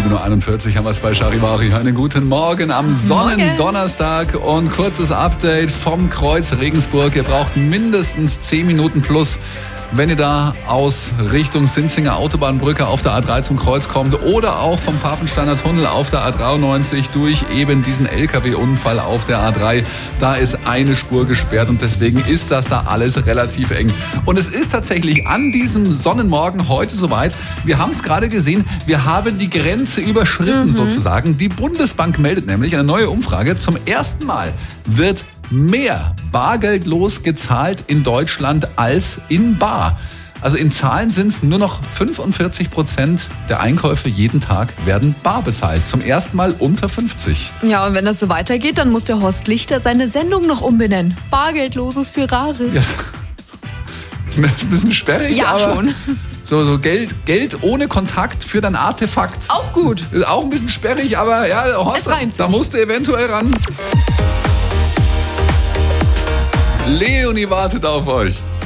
7.41 Uhr haben wir es bei Charivari. Einen guten Morgen am Sonnendonnerstag und kurzes Update vom Kreuz Regensburg. Ihr braucht mindestens 10 Minuten plus, wenn ihr da aus Richtung Sinzinger Autobahnbrücke auf der A3 zum Kreuz kommt oder auch vom Pfaffensteiner Tunnel auf der A93 durch eben diesen LKW-Unfall auf der A3. Da ist eine Spur gesperrt und deswegen ist das da alles relativ eng. Und es ist tatsächlich an diesem Sonnenmorgen heute soweit. Wir haben es gerade gesehen, wir haben die Grenze überschritten sozusagen. Die Bundesbank meldet nämlich eine neue Umfrage. Zum ersten Mal wird mehr bargeldlos gezahlt in Deutschland als in bar. Also in Zahlen sind es nur noch 45% der Einkäufe jeden Tag werden bar bezahlt. Zum ersten Mal unter 50. Ja, und wenn das so weitergeht, dann muss der Horst Lichter seine Sendung noch umbenennen. Bargeldloses für Rares. Ja, ist mir ein bisschen sperrig, ja, aber schon. So Geld ohne Kontakt für dein Artefakt. Auch gut. Ist auch ein bisschen sperrig, aber ja, Horst, Es reimt sich. Da musst du eventuell ran. Leonie wartet auf euch.